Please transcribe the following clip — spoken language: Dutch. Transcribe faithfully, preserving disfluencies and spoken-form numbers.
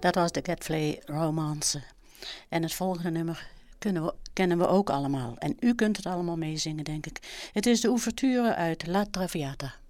Dat was de Gadfly Romance. En het volgende nummer kunnen we, kennen we ook allemaal. En u kunt het allemaal meezingen, denk ik. Het is de ouverture uit La Traviata.